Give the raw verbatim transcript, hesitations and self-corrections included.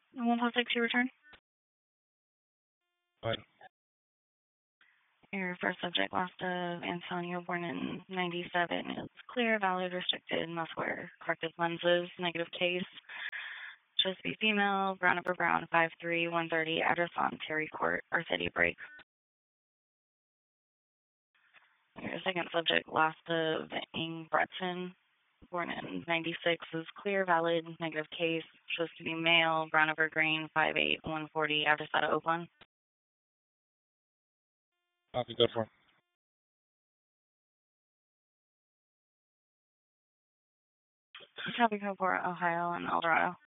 one plus six, you return. Fine. Your first subject, last of Antonio, born in ninety-seven, is clear, valid, restricted, must wear corrective lenses, negative case. Supposed to be female, brown over brown, five three, one thirty, address on Terry Court, or City Break. Your second subject, last of Ing Breton, born in ninety-six, is clear, valid, negative case. Supposed to be male, brown over green, five eight, one forty, address out of Oakland. Copy, go for it. Copy code for Ohio and Eldorado.